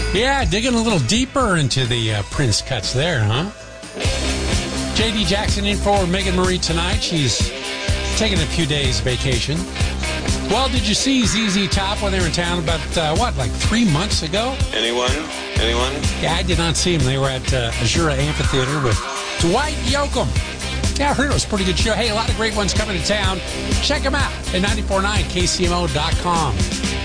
Yeah, digging a little deeper into the Prince cuts there, huh? J.D. Jackson in for Megan Marie tonight. She's taking a few days vacation. Well, did you see ZZ Top when they were in town about, like 3 months ago? Anyone? Yeah, I did not see them. They were at Azura Amphitheater with Dwight Yoakam. Yeah, I heard it was a pretty good show. Hey, a lot of great ones coming to town. Check them out at 949kcmo.com.